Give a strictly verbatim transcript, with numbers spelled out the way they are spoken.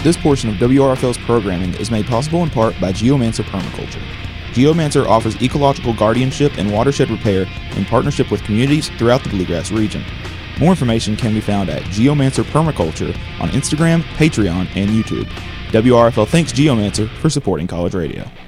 This portion of W R F L's programming is made possible in part by Geomancer Permaculture. Geomancer offers ecological guardianship and watershed repair in partnership with communities throughout the Bluegrass region. More information can be found at Geomancer Permaculture on Instagram, Patreon, and YouTube. W R F L thanks Geomancer for supporting college radio.